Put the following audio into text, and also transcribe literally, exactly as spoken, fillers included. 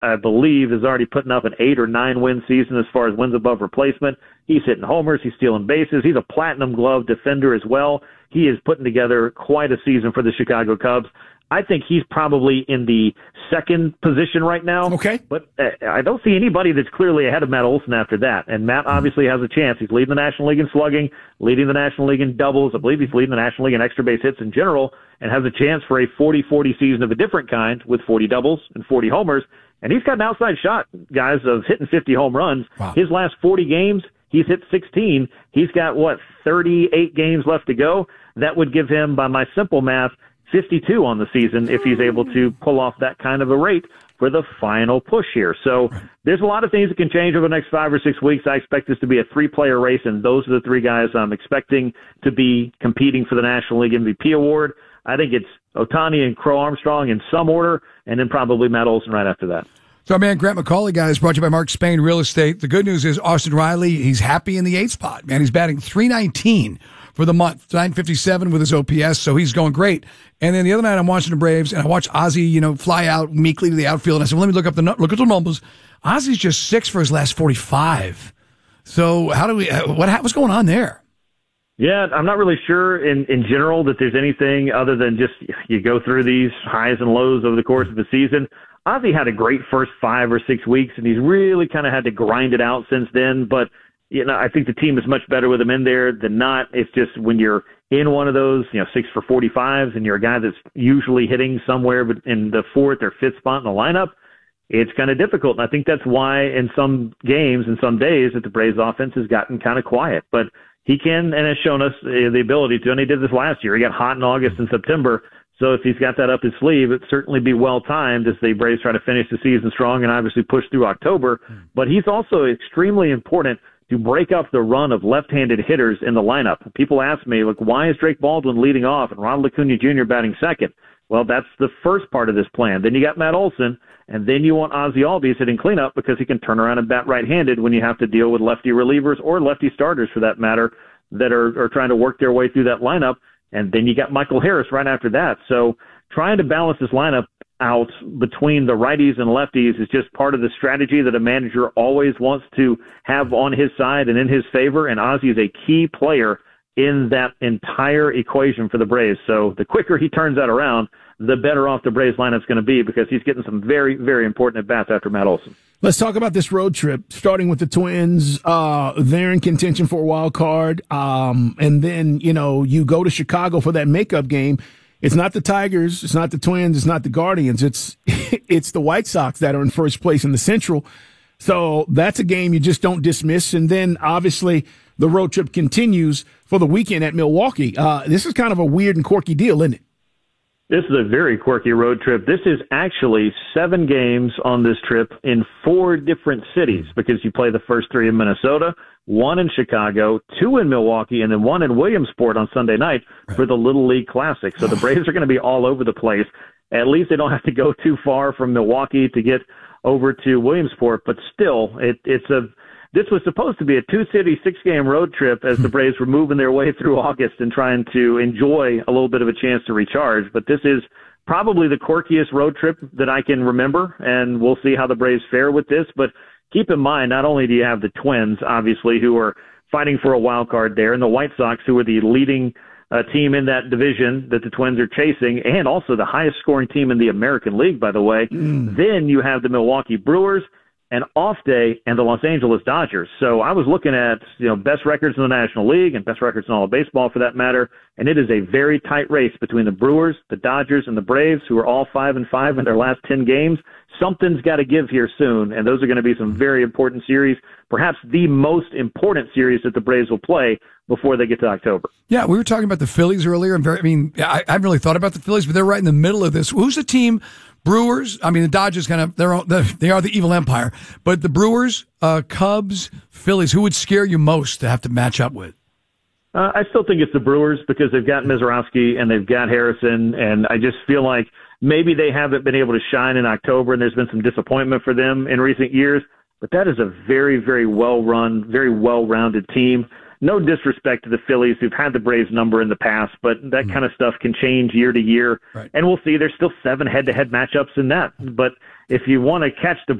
I believe, is already putting up an eight or nine win season as far as wins above replacement. He's hitting homers. He's stealing bases. He's a platinum glove defender as well. He is putting together quite a season for the Chicago Cubs. I think he's probably in the second position right now. Okay. But uh, I don't see anybody that's clearly ahead of Matt Olson after that. And Matt obviously has a chance. He's leading the National League in slugging, leading the National League in doubles. I believe he's leading the National League in extra base hits in general, and has a chance for a forty forty season of a different kind with forty doubles and forty homers. And he's got an outside shot, guys, of hitting fifty home runs. Wow. His last forty games, he's hit sixteen. He's got, what, thirty-eight games left to go? That would give him, by my simple math, fifty-two on the season if he's able to pull off that kind of a rate for the final push here. So there's a lot of things that can change over the next five or six weeks. I expect this to be a three-player race, and those are the three guys I'm expecting to be competing for the National League M V P award. I think it's Ohtani and Crow Armstrong in some order, and then probably Matt Olson right after that. So, our man, Grant McCauley, guys, brought to you by Mark Spain Real Estate. The good news is Austin Riley, he's happy in the eighth spot, man. He's batting three nineteen for the month, nine fifty-seven with his O P S, so he's going great. And then the other night I'm watching the Braves, and I watched Ozzie, you know, fly out meekly to the outfield, and I said, well, let me look up the look at the numbers. Ozzie's just six for his last forty-five. So how do we, what what's going on there? Yeah, I'm not really sure in, in general that there's anything other than just you go through these highs and lows over the course of the season. Ozzie had a great first five or six weeks, and he's really kind of had to grind it out since then. But, you know, I think the team is much better with him in there than not. It's just when you're in one of those, you know, six for forty-fives, and you're a guy that's usually hitting somewhere in the fourth or fifth spot in the lineup, it's kind of difficult. And I think that's why in some games and some days that the Braves offense has gotten kind of quiet. But he can and has shown us uh, the ability to, and he did this last year. He got hot in August and September. So if he's got that up his sleeve, it'd certainly be well-timed as the Braves try to finish the season strong and obviously push through October. But he's also extremely important to break up the run of left-handed hitters in the lineup. People ask me, look, why is Drake Baldwin leading off and Ronald Acuna Junior batting second? Well, that's the first part of this plan. Then you got Matt Olson, and then you want Ozzie Albies hitting cleanup because he can turn around and bat right-handed when you have to deal with lefty relievers or lefty starters, for that matter, that are, are trying to work their way through that lineup. And then you got Michael Harris right after that. So trying to balance this lineup out between the righties and lefties is just part of the strategy that a manager always wants to have on his side and in his favor. And Ozzie is a key player in that entire equation for the Braves. So the quicker he turns that around, the better off the Braves lineup's going to be, because he's getting some very, very important at-bats after Matt Olson. Let's talk about this road trip, starting with the Twins. Uh, they're in contention for a wild card. Um, and then, you know, you go to Chicago for that makeup game. It's not the Tigers. It's not the Twins. It's not the Guardians. It's, it's the White Sox that are in first place in the Central. So that's a game you just don't dismiss. And then obviously the road trip continues for the weekend at Milwaukee. Uh, this is kind of a weird and quirky deal, isn't it? This is a very quirky road trip. This is actually seven games on this trip in four different cities, because you play the first three in Minnesota, one in Chicago, two in Milwaukee, and then one in Williamsport on Sunday night for the Little League Classic. So the Braves are going to be all over the place. At least they don't have to go too far from Milwaukee to get over to Williamsport, but still, it, it's a This was supposed to be a two-city, six-game road trip as the Braves were moving their way through August and trying to enjoy a little bit of a chance to recharge. But this is probably the quirkiest road trip that I can remember, and we'll see how the Braves fare with this. But keep in mind, not only do you have the Twins, obviously, who are fighting for a wild card there, and the White Sox, who are the leading uh, team in that division that the Twins are chasing, and also the highest-scoring team in the American League, by the way. Mm. Then you have the Milwaukee Brewers, an off day, and the Los Angeles Dodgers. So I was looking at, you know, best records in the National League and best records in all of baseball for that matter, and it is a very tight race between the Brewers, the Dodgers, and the Braves, who are all five and five in their last ten games. Something's got to give here soon, and those are going to be some very important series, perhaps the most important series that the Braves will play before they get to October. Yeah, we were talking about the Phillies earlier, and very, I mean, I, I haven't really thought about the Phillies, but they're right in the middle of this. Who's the team? Brewers, I mean, the Dodgers kind of, they're, they are the evil empire, but the Brewers, uh, Cubs, Phillies, who would scare you most to have to match up with? Uh, I still think it's the Brewers, because they've got Mizorowski and they've got Harrison, and I just feel like maybe they haven't been able to shine in October, and there's been some disappointment for them in recent years, but that is a very, very well-run, very well-rounded team. No disrespect to the Phillies, who've had the Braves number in the past, but that mm. kind of stuff can change year to year. Right. And we'll see. There's still seven head-to-head matchups in that. But if you want to catch the